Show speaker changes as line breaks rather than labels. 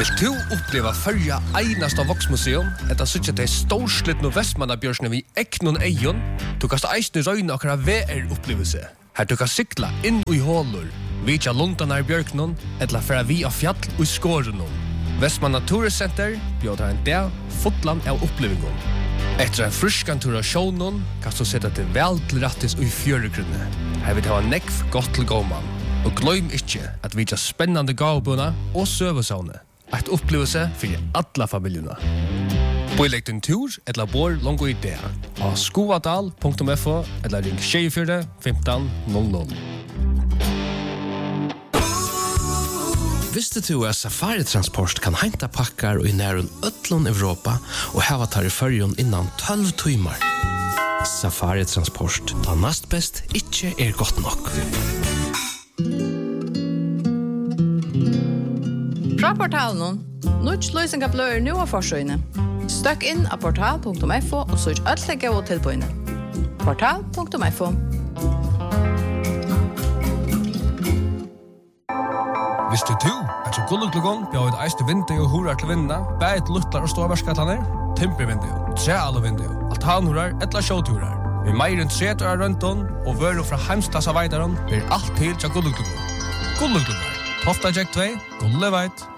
Vill du uppleva förja einasta voksmuseum, etta sutja til storslitnu Vestmannabjørsne vi eknon eion, du kast eisne røyna okra VR-upplevelse. Her du kan sykla inn i hålur, vitja lundanar bjørknon, etla færa vi av fjall og skårenon. Vestmanna Turiscenter bjóðar en dag fotlan av upplevingon. Etter en fruskan tur av sjånon, kan du sette til vel til rattis og i fjøregrunne. Her vil det ha nekv godt til gåman. Og gløym ikkje at vi har spennande gavbuna og søvesavne. Et opplevelse for alla familjuna. Boilegg din tur eller bor longo i det. Av skoadal.fo eller ring 24 15 00.
Visste du at Safari Transport kan henta pakkar og i nærun öllun Europa og hava tar i fyrjun innan 12 timmar? Safari Transport, da nast best ikkje godt nok.
Fra portalen, Nuts løysinga blør nu av forsøyne. Støkk inn av portal.fo og søk ødlegge og tilbøyne. Portal.fo.
Visste du at så gulluklugon bjør et eiste vindu og hurar til vinna, bæt luttlar og ståverskatlaner, timpervindu, trealvindu, altanhurar, etla sjåturar. Vi meir enn 30 år røntun og vøru fra heimstassa veidaron blir alt til til gulluklugon. Gulluklugon, Tofta Jack 2, Gulleveit.